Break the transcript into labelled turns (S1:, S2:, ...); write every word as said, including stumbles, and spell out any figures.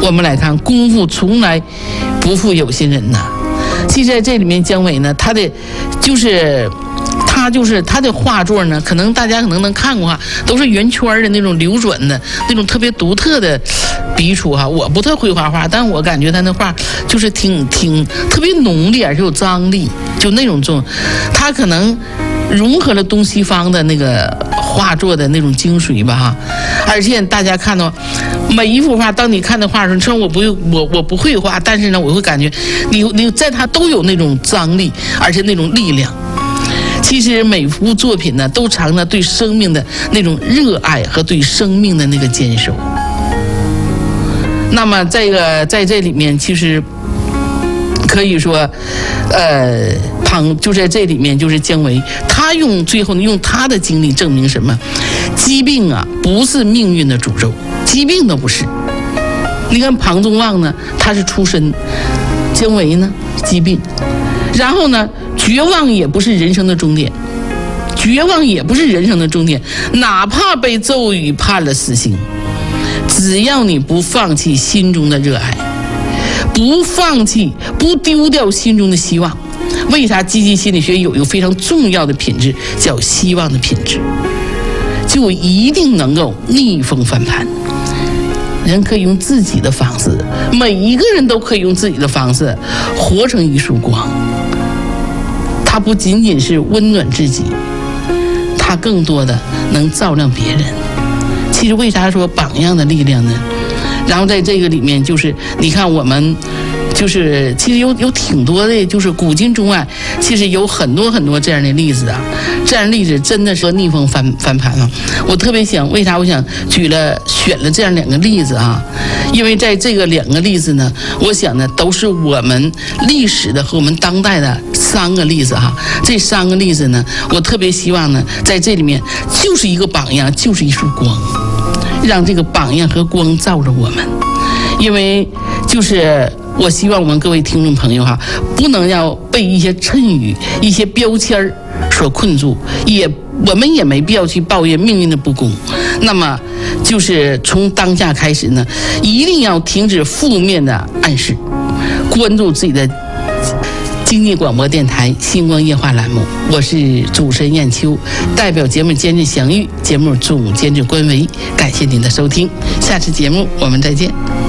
S1: 我们来看功夫从来不负有心人呐。其实在这里面，姜维呢，他的就是他就是他的画作呢，可能大家可能能看过哈，都是圆圈的那种流转的那种特别独特的笔触哈。我不特会画画，但我感觉他那画就是挺挺特别浓烈，而且有张力，就那种重，他可能融合了东西方的那个画作的那种精髓吧哈。而且大家看到每一幅画，当你看到画的时候，虽然我不我我不会画，但是呢，我会感觉你你在它都有那种张力，而且那种力量。其实每幅作品呢，都藏着对生命的那种热爱和对生命的那个坚守。那么这个在这里面，其实可以说，呃，庞就在这里面，就是姜维，他用最后呢，用他的经历证明什么？疾病啊，不是命运的诅咒，疾病都不是。你看庞宗望呢，他是出身，姜维呢，疾病，然后呢，绝望也不是人生的终点，绝望也不是人生的终点，哪怕被骤雨判了死刑，只要你不放弃心中的热爱，不放弃，不丢掉心中的希望。为啥积极心理学有一个非常重要的品质，叫希望的品质，就一定能够逆风翻盘。人可以用自己的方式，每一个人都可以用自己的方式活成一束光。它不仅仅是温暖自己，它更多的能照亮别人。其实为啥说榜样的力量呢？然后在这个里面，就是你看我们就是其实有有挺多的，就是古今中外，其实有很多很多这样的例子啊。这样的例子真的是逆风翻翻盘了。我特别想，为啥我想举了选了这样两个例子啊？因为在这个两个例子呢，我想呢都是我们历史的和我们当代的三个例子哈。这三个例子呢，我特别希望呢，在这里面就是一个榜样，就是一束光，让这个榜样和光照着我们。因为就是我希望我们各位听众朋友哈，不能要被一些谶语、一些标签所困住，也我们也没必要去抱怨命运的不公。那么，就是从当下开始呢，一定要停止负面的暗示，关注自己的经济广播电台星光夜话栏目。我是主持人燕秋，代表节目监制祥玉，节目总监制关维，感谢您的收听，下次节目我们再见。